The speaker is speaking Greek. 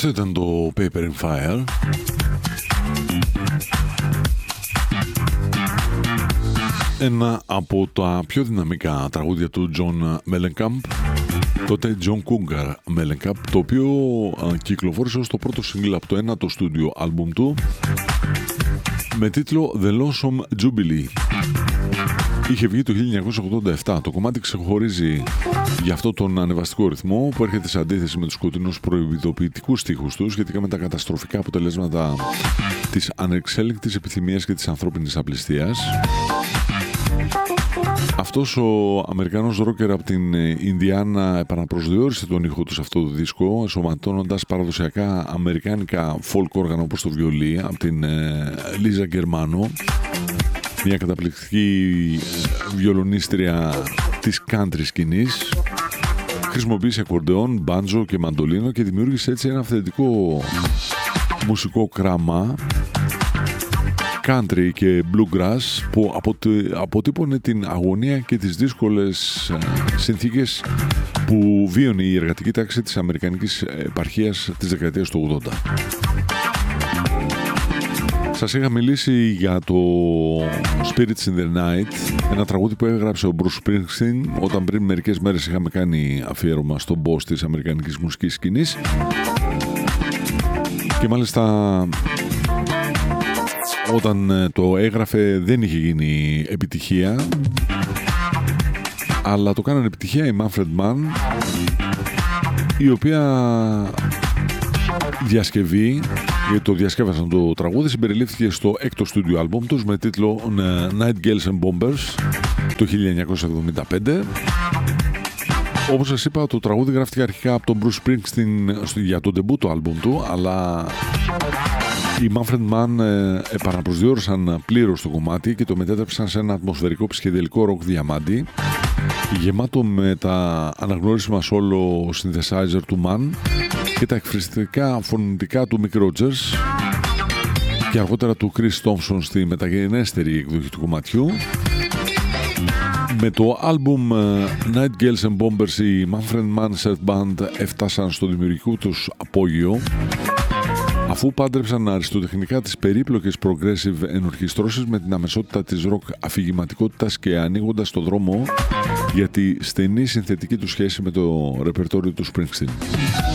Αυτό ήταν το Paper and Fire. Ένα από τα πιο δυναμικά τραγούδια του John Mellencamp, τότε John Cougar Mellencamp, το οποίο κυκλοφόρησε ως το πρώτο single από το ένατο στούντιο άλμπουμ του με τίτλο The Lonesome Jubilee. Είχε βγει το 1987. Το κομμάτι ξεχωρίζει για αυτό τον ανεβαστικό ρυθμό που έρχεται σε αντίθεση με τους σκοτεινούς προειδοποιητικούς στίχους του σχετικά με τα καταστροφικά αποτελέσματα της ανεξέλεγκτης επιθυμίας και της ανθρώπινης απληστίας. Αυτός ο Αμερικανός ρόκερ από την Ινδιάνα επαναπροσδιορίσε τον ήχο του σε αυτό το δίσκο, ενσωματώνοντας παραδοσιακά αμερικάνικα folk όργανα όπως το βιολί από την Λίζα Γκερμάνο, μια καταπληκτική βιολονίστρια της country σκηνής. Χρησιμοποίησε ακορντεόν, μπάντζο και μαντολίνο και δημιούργησε έτσι ένα αυθεντικό μουσικό κράμα country και bluegrass που αποτύπωνε την αγωνία και τις δύσκολες συνθήκες που βίωνε η εργατική τάξη της αμερικανικής επαρχίας της δεκαετίας του 80. Σας είχα μιλήσει για το Spirits in the Night, ένα τραγούδι που έγραψε ο Bruce Springsteen όταν πριν μερικές μέρες είχαμε κάνει αφιέρωμα στον boss της αμερικανικής μουσικής σκηνής, και μάλιστα όταν το έγραφε δεν είχε γίνει επιτυχία, αλλά το κάνανε επιτυχία η Manfred Mann, η οποία διασκευή, γιατί το διασκεύασαν το τραγούδι, συμπεριλήφθηκε στο έκτο στούντιο άλμπουμ τους με τίτλο Night Girls and Bombers το 1975. Όπως σας είπα, το τραγούδι γράφτηκε αρχικά από τον Bruce Springsteen για το ντεμπούτο άλμπουμ του, αλλά οι Manfred Mann επαναπροσδιορίσαν πλήρως το κομμάτι και το μετέτρεψαν σε ένα ατμοσφαιρικό ψυχεδελικό ροκ διαμάντι, γεμάτο με τα αναγνώρισιμα solo synthesizer του Mann και τα εκφραστικά φωνητικά του Mick Rogers και αργότερα του Chris Thompson στη μεταγενέστερη εκδοχή του κομματιού. Με το άλμπουμ Night Girls and Bombers οι Manfred Mann Shirt Band έφτασαν στο δημιουργικό τους απόγειο, αφού πάντρεψαν αριστοτεχνικά τις περίπλοκες progressive ενορχιστρώσεις με την αμεσότητα της rock αφηγηματικότητας και ανοίγοντας το δρόμο για τη στενή συνθετική του σχέση με το ρεπερτόριο του Springsteen.